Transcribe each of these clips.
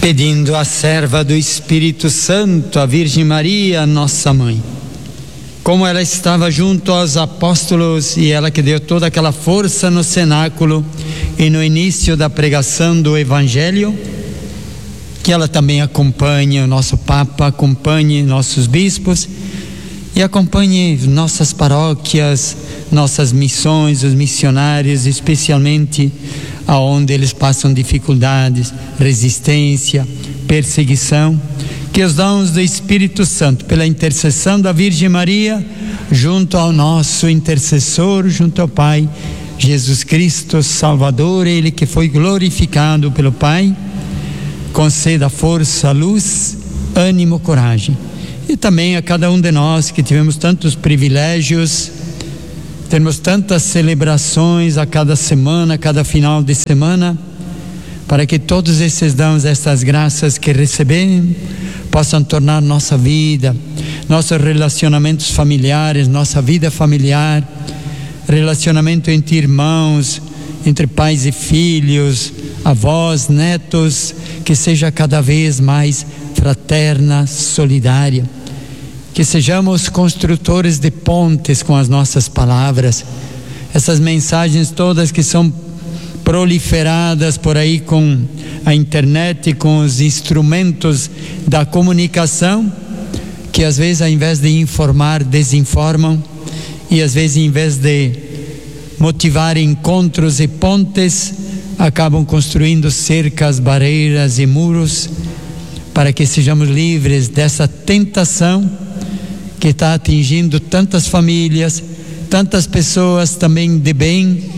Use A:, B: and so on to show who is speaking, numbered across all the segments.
A: Pedindo à serva do Espírito Santo, a Virgem Maria, nossa mãe, como ela estava junto aos apóstolos e ela que deu toda aquela força no cenáculo e no início da pregação do Evangelho, que ela também acompanhe o nosso Papa, acompanhe nossos bispos e acompanhe nossas paróquias, nossas missões, os missionários, especialmente aonde eles passam dificuldades, resistência, perseguição. Que os dons do Espírito Santo, pela intercessão da Virgem Maria, junto ao nosso intercessor, junto ao Pai, Jesus Cristo Salvador, Ele que foi glorificado pelo Pai, conceda força, luz, ânimo, coragem. E também a cada um de nós que tivemos tantos privilégios, temos tantas celebrações a cada semana, a cada final de semana, para que todos esses dons, essas graças que recebemos, possam tornar nossa vida, nossos relacionamentos familiares, nossa vida familiar, relacionamento entre irmãos, entre pais e filhos, avós, netos, que seja cada vez mais fraterna, solidária. Que sejamos construtores de pontes com as nossas palavras. Essas mensagens todas que são proliferadas por aí com a internet, com os instrumentos da comunicação, que às vezes ao invés de informar, desinformam, e às vezes em vez de motivar encontros e pontes, acabam construindo cercas, barreiras e muros, para que sejamos livres dessa tentação que está atingindo tantas famílias, tantas pessoas também de bem,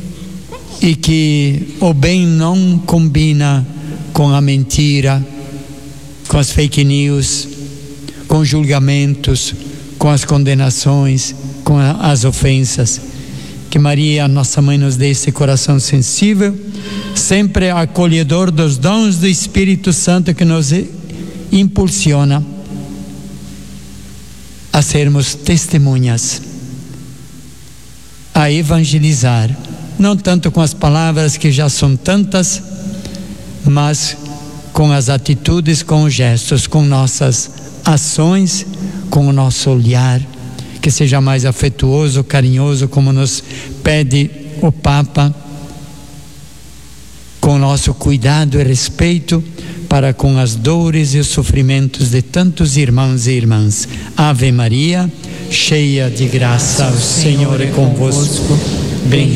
A: e que o bem não combina com a mentira, com as fake news, com julgamentos, com as condenações, com as ofensas. Que Maria, nossa mãe, nos dê esse coração sensível, sempre acolhedor dos dons do Espírito Santo, que nos impulsiona a sermos testemunhas, a evangelizar, não tanto com as palavras que já são tantas, mas com as atitudes, com os gestos, com nossas ações, com o nosso olhar, que seja mais afetuoso, carinhoso, como nos pede o Papa, com nosso cuidado e respeito para com as dores e os sofrimentos de tantos irmãos e irmãs. Ave Maria, cheia de graça, o Senhor é convosco. Bendita